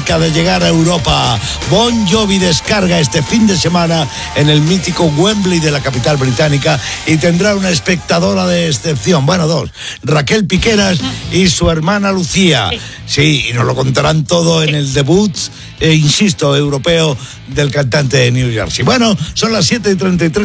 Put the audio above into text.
cerca de llegar a Europa. Bon Jovi descarga este fin de semana en el mítico Wembley de la capital británica y tendrá una espectadora de excepción. Bueno, dos. Raquel Piqueras y su hermana Lucía. Sí, y nos lo contarán todo en el debut, insisto, europeo del cantante de New Jersey. Bueno, son las 7:33.